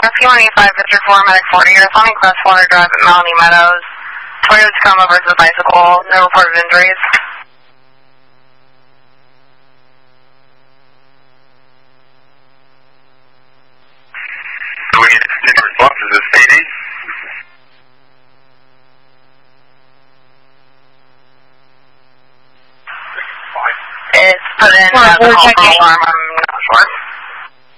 P185 Victor 4, Medic 40, you're responding Class 400 Drive at Melanie Meadows. Toyota's come over to the bicycle, no reported injuries. Do we need to continue response? Is this PD? It's put in as a call for alarm, I'm not sure.